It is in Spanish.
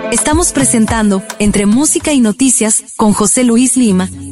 Estamos presentando Entre Música y Noticias con José Luis Lima